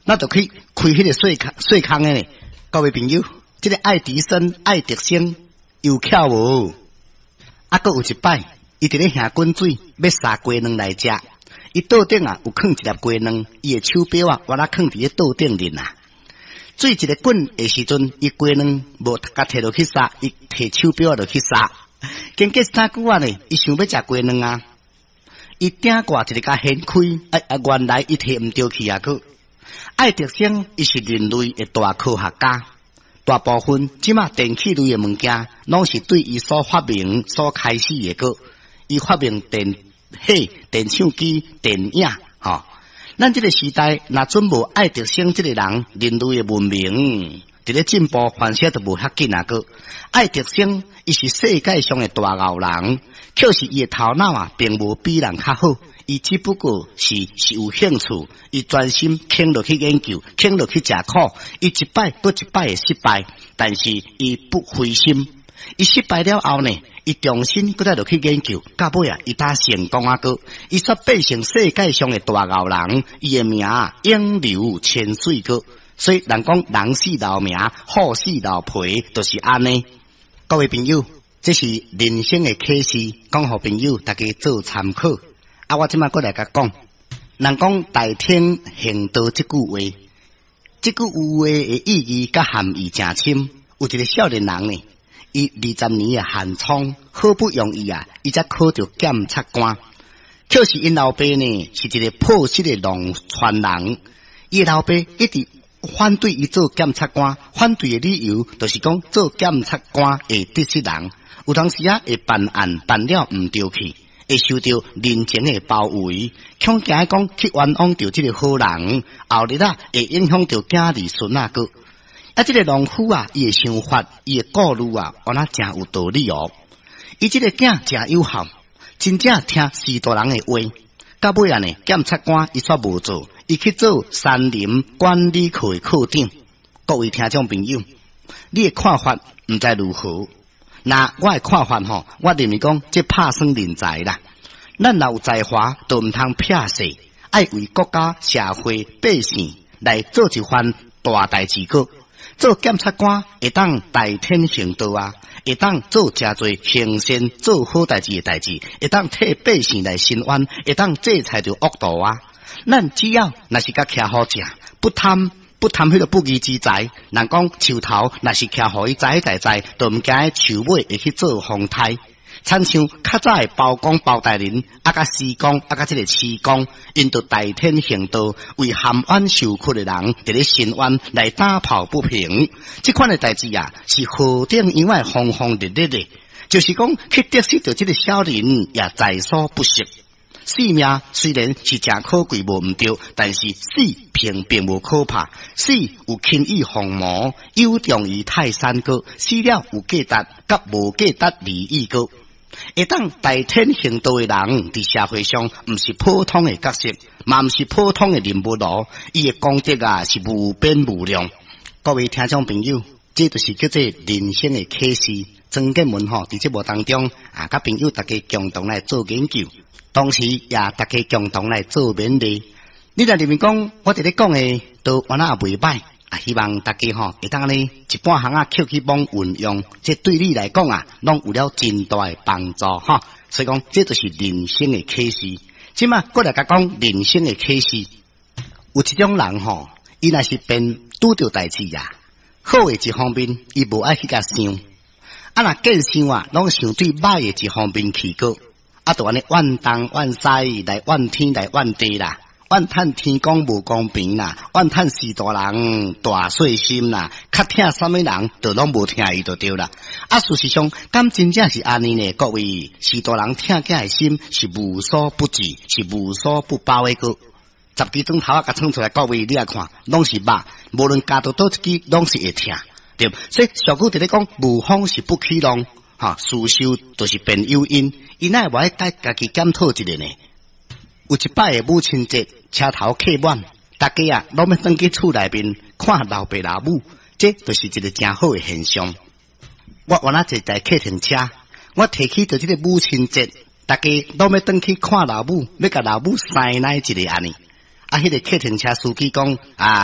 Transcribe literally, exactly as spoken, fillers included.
那就去开迄个细坑细坑的呢。各位朋友，这个爱迪生、爱迪生有巧无？啊，搁有一摆，伊伫咧下滚水，要杀鸡卵来食。伊桌顶啊有放一粒鸡卵，伊的手表啊，我那放伫咧桌顶面啊。水一个滚的时阵，伊鸡卵无甲摕落去杀，伊摕手表落去杀。经过三句啊呢，伊想要食鸡卵啊，伊顶挂一个甲掀开，啊啊，原来伊摕毋着去啊个。爱迪生伊是人类的大科学家，大部分即马电器类的物件，拢是对伊所发明所开始的个。伊发明电火、电唱机、电影，吼、哦。咱这个时代，若准无爱迪生这个人，人类的文明伫咧进步，反正都无遐紧啊个。爱迪生伊是世界上的大牛人，可是伊的头脑啊，并无比人较好。伊只不过是是有兴趣，伊专心倾落去研究，倾落去食苦。伊一摆搁一摆的失败，但是伊不灰心。伊失败了后呢，伊重新搁再落去研究，到尾啊，伊打成功啊个，伊煞变成世界上的大牛人，伊的名永流千岁个。所以人讲人死留名，虎死留皮，就是安尼。各位朋友，这是人生的启示，讲互朋友大家做参考。啊，我即摆过来甲讲，人讲大天行道这句话，这句话的意义甲含义诚深。有一个少年人呢，伊二十年的寒窗，好不容易啊，伊才考到检察官。可是因老爸呢，是一个破失的农村人，伊老爸一直反对伊做检察官，反对的理由就是讲做检察官会得失人，有当时啊会办案办了毋对去。会受到人情的包围，恐惊讲去冤枉到这个好人，后日啊会影响到囝儿孙啊个。啊，这个农夫啊，伊的想法，伊的顾虑啊，我那真有道理哦。伊这个囝真有效，真正听士大人的话。到尾啊呢，检察官伊煞无做，伊去做山林管理科的科长。各位听众朋友，你的看法毋知如何？那我的看法吼，我认为讲这拍算人才啦。咱若有才华，都毋通撇势，爱为国家、社会、百姓来做一番大代志个。做检察官会当代天行道啊，会当做诚侪行善、做好代志的代志，会当替百姓来伸冤，会当制裁着恶道啊。咱只要若是甲徛好食，不贪。不贪迄个不义之财，人讲树头若是徛互伊栽栽栽，都毋惊树尾会去做风台。参像较早的包公包大人，啊甲施公，啊甲即个施公，因着代天行道，为含冤受屈的人伫咧伸冤来打抱不平。即款的代志啊，是河顶以外轰轰烈烈的，就是讲去得失着即个小人也在所不惜。性命虽然是真可贵无毋对，但是死并并无可怕。死有轻易鸿毛，有重于泰山高。死了有价值，甲无价值利益高。会当代天行道的人，伫社会上毋是普通的角色，嘛毋是普通的人物咯。伊的功德啊是无边无量。各位听众朋友，这就是叫做人生的启示。曾建文吼伫节目当中啊，甲朋友大家共同来做研究。同时也大家共同来做勉励。你若认为讲，我伫咧讲的都完啊袂歹啊，希望大家吼会当呢一半行啊捡起帮运用，这对你来讲啊，拢有了真大的帮助哈。所以讲，这就是人生的启示。即嘛，过来甲讲人生的启示，有一种人吼，伊若是变拄着代志呀，好的一方面，伊无爱去甲想，啊若见想啊，拢想对歹的一方面去过。啊，就安尼怨东怨西来怨天来怨地啦，怨叹天公无公平啦，怨叹士大人大细心啦，较听什么人就拢无听伊就对啦。啊，事实上，敢真正是安尼呢？各位，士大人听囝的心是无所不至，是无所不包的个。十支砖头啊，甲创出来，各位你来看，拢是肉，无论加到倒一支，拢是会听，对。所以小姑伫咧讲，无风是不起浪。哈，事修就是变有因，伊奈无爱家家己检讨一下呢。有一摆的母亲节，车头客满，大家啊拢要转去厝内面看老爸老母，这就是一个真好的现象。我原来坐台客停车，我提起着这个母亲节，大家拢要转去看老母，要甲老母塞奶一个安尼。啊，迄个客停车司机讲啊。